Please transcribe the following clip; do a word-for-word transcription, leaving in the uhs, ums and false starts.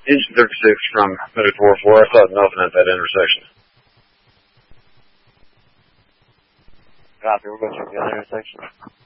engine thirty-six from Medic four four. I saw nothing at that intersection. Copy, we'll go check the other intersection.